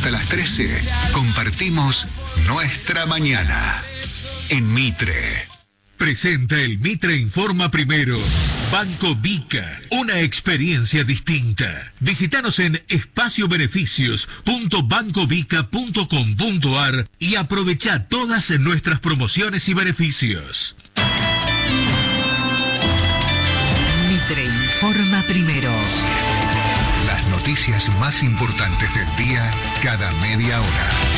Hasta las 13 compartimos nuestra mañana en Mitre. Presenta el Mitre Informa Primero. Banco Vica, una experiencia distinta. Visítanos en espaciobeneficios.bancovica.com.ar y aprovecha todas nuestras promociones y beneficios. Mitre Informa Primero. Las noticias más importantes del día cada media hora.